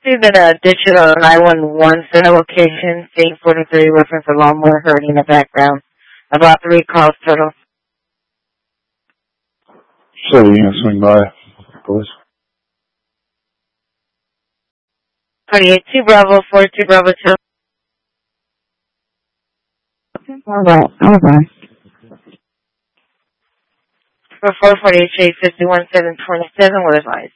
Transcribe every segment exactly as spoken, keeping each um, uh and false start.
received an additional nine one one center location, state forty-three, reference a lawnmower hurting in the background. About three calls total. So you can swing by, please. twenty-eight, two Bravo, forty-two Bravo, two. All right, all right. For four forty-eight, Shade fifty-one, seven twenty-seven, what advice?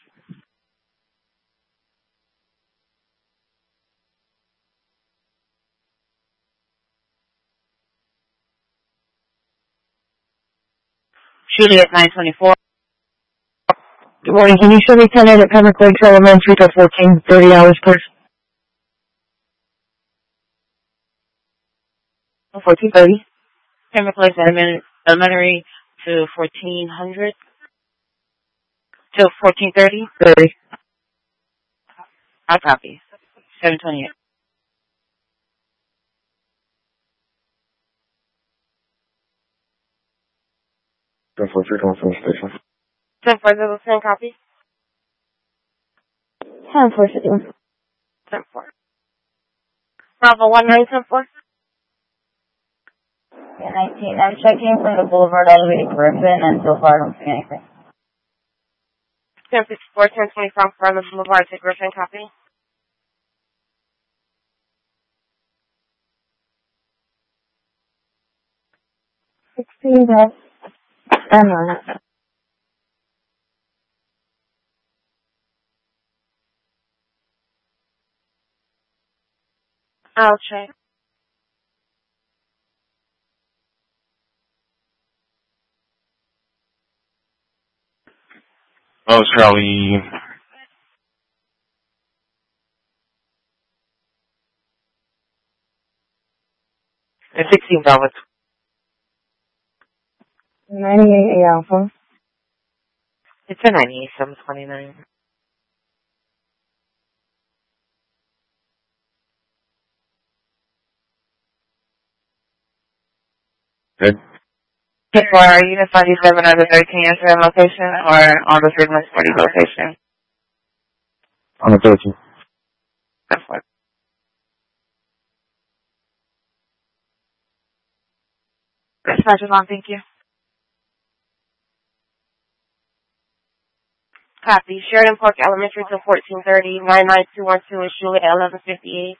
Juliet, nine twenty-four. Good morning. Can you show me ten at Pembroke Lakes Elementary till fourteen thirty hours, please? fourteen thirty. Pembroke Lakes Elementary to fourteen hundred. Till fourteen thirty? thirty. I'll copy. seven twenty-eight. ten four three, come from the station. ten four zero, same copy? ten four fifty-one. ten four. Bravo, one nine ten four. Yeah, nineteen. I'm checking from the Boulevard all the way to Griffin, and so far I don't see anything. ten fifty-four, ten twenty-five, from the Boulevard to Griffin, copy? sixteen, that's... I'm on it. I'll check. Oh, it's Charlie. And sixteen Bravo. ninety-eight Alpha. It's a ninety-eight, seven twenty-nine. Good. ten four, are you unit ninety-seven on the thirteen Amsterdam location or on the Sigma forty location? On the thirteen. ten four. Dispatch is on, thank you. Copy. Sheridan Park Elementary to fourteen thirty, nine nine two one two is Juliet, eleven fifty-eight.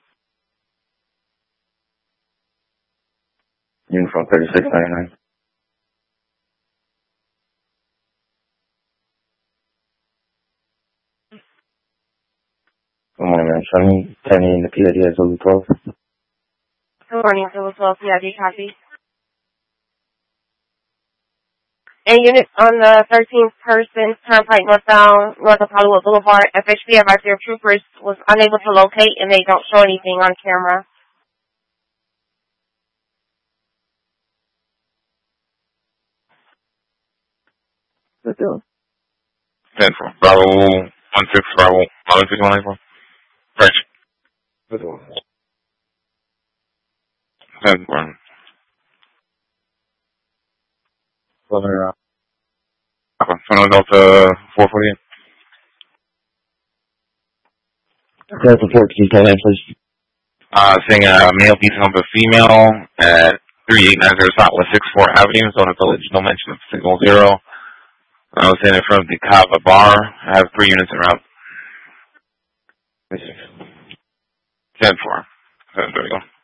Uniform thirty-six ninety-nine. Good morning, man. Show me ten in the P I D as Zulu twelve. Good morning, Zulu twelve, P I D, copy. And units on the thirteenth person, Turnpike northbound, north of Hollywood Boulevard, F H P advised their troopers was unable to locate and they don't show anything on camera. Let's go. ten four. Bravo, one six, Bravo, one six, one nine four. French. Good one. ten four. Brother, uh, Federal Delta four forty-eight. Delta fourteen, tell that please. Uh, seeing a male beating up a female at thirty-eight ninety Southwest sixth Fourth Avenue, Zona Village, no mention of signal zero. I was in front of the Cava Bar. I have three units en route. ten four. There we go.